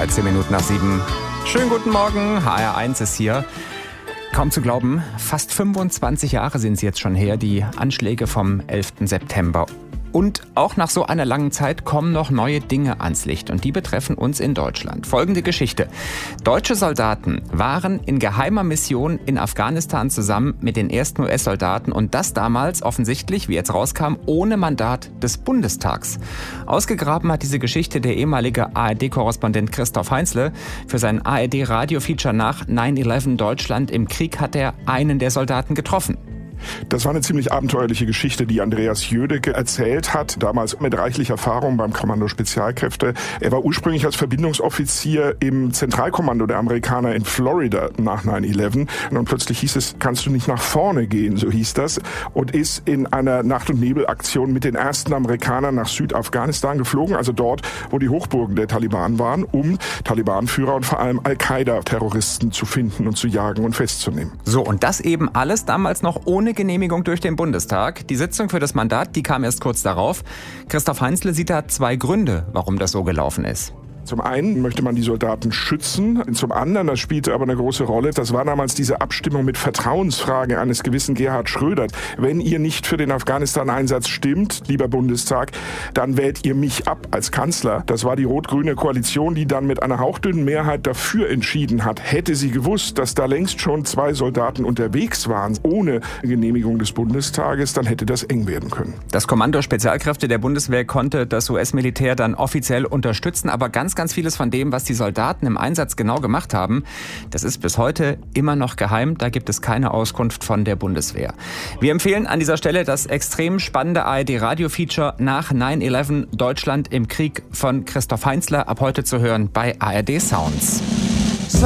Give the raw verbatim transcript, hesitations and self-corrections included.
dreizehn Minuten nach sieben. Schönen guten Morgen, H R eins ist hier. Kaum zu glauben, fast fünfundzwanzig Jahre sind es jetzt schon her, die Anschläge vom elften September. Und auch nach so einer langen Zeit kommen noch neue Dinge ans Licht und die betreffen uns in Deutschland. Folgende Geschichte. Deutsche Soldaten waren in geheimer Mission in Afghanistan zusammen mit den ersten U S-Soldaten und das damals offensichtlich, wie jetzt rauskam, ohne Mandat des Bundestags. Ausgegraben hat diese Geschichte der ehemalige A R D-Korrespondent Christoph Heinzle. Für sein A R D-Radio-Feature nach neun elf Deutschland im Krieg hat er einen der Soldaten getroffen. Das war eine ziemlich abenteuerliche Geschichte, die Andreas Jödecke erzählt hat, damals mit reichlich Erfahrung beim Kommando Spezialkräfte. Er war ursprünglich als Verbindungsoffizier im Zentralkommando der Amerikaner in Florida nach neun elf und dann plötzlich hieß es, kannst du nicht nach vorne gehen, so hieß das, und ist in einer Nacht- und Nebelaktion mit den ersten Amerikanern nach Südafghanistan geflogen, also dort, wo die Hochburgen der Taliban waren, um Taliban-Führer und vor allem Al-Qaida-Terroristen zu finden und zu jagen und festzunehmen. So, und das eben alles damals noch ohne Genehmigung durch den Bundestag. Die Sitzung für das Mandat, die kam erst kurz darauf. Christoph Heinzle sieht da zwei Gründe, warum das so gelaufen ist. Zum einen möchte man die Soldaten schützen, zum anderen, das spielte aber eine große Rolle, das war damals diese Abstimmung mit Vertrauensfrage eines gewissen Gerhard Schröder. Wenn ihr nicht für den Afghanistan-Einsatz stimmt, lieber Bundestag, dann wählt ihr mich ab als Kanzler. Das war die rot-grüne Koalition, die dann mit einer hauchdünnen Mehrheit dafür entschieden hat. Hätte sie gewusst, dass da längst schon zwei Soldaten unterwegs waren, ohne Genehmigung des Bundestages, dann hätte das eng werden können. Das Kommando Spezialkräfte der Bundeswehr konnte das U S-Militär dann offiziell unterstützen, aber ganz Ganz vieles von dem, was die Soldaten im Einsatz genau gemacht haben, das ist bis heute immer noch geheim. Da gibt es keine Auskunft von der Bundeswehr. Wir empfehlen an dieser Stelle das extrem spannende A R D-Radio-Feature nach neun elf Deutschland im Krieg von Christoph Heinzle ab heute zu hören bei A R D Sounds.